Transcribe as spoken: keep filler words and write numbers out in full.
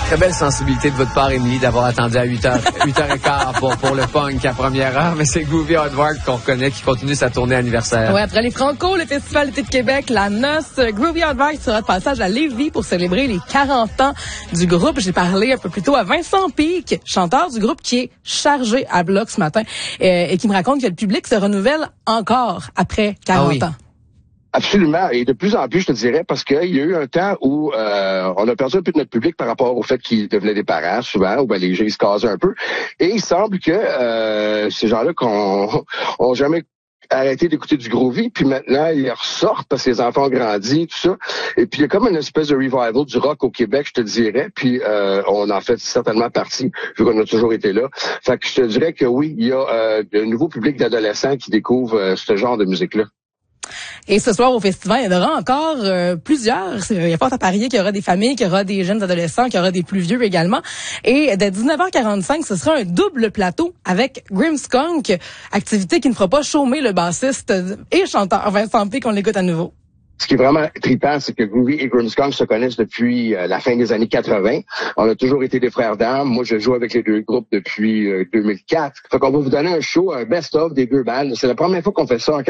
Très belle sensibilité de votre part, Émilie, d'avoir attendu à huit heures, huit heures quinze pour, pour le punk à première heure. Mais c'est Groovy Hardware qu'on reconnaît, qui continue sa tournée anniversaire. Ouais, après les Franco, le Festival d'été de Québec, la noce, Groovy Hardware sera de passage à Lévis pour célébrer les quarante ans du groupe. J'ai parlé un peu plus tôt à Vincent Pic, chanteur du groupe qui est chargé à bloc ce matin euh, et qui me raconte que le public se renouvelle encore après quarante ah oui. ans. Absolument, et de plus en plus, je te dirais, parce qu'il y a eu un temps où euh, on a perdu un peu de notre public par rapport au fait qu'ils devenaient des parents, souvent, où ben, les gens ils se casaient un peu. Et il semble que euh, ces gens-là qu'on ont jamais arrêté d'écouter du groovy, puis maintenant, ils ressortent parce que les enfants ont grandi, tout ça. Et puis, il y a comme une espèce de revival du rock au Québec, je te dirais, puis euh, on en fait certainement partie, vu qu'on a toujours été là. Fait que je te dirais que oui, il y a euh, un nouveau public d'adolescents qui découvre euh, ce genre de musique-là. Et ce soir au festival, il y en aura encore euh, plusieurs. Il y a fort à parier qu'il y aura des familles, qu'il y aura des jeunes adolescents, qu'il y aura des plus vieux également. Et dès dix-neuf heures quarante-cinq, ce sera un double plateau avec Grimmskunk, activité qui ne fera pas chômer le bassiste et chanteur Vincent Pic, qu'on l'écoute à nouveau. Ce qui est vraiment trippant, c'est que Groovy et Grimmskunk se connaissent depuis euh, la fin des années quatre-vingt. On a toujours été des frères d'armes. Moi, je joue avec les deux groupes depuis euh, deux mille quatre. Fait qu'on va vous donner un show, un best-of des deux bandes. C'est la première fois qu'on fait ça en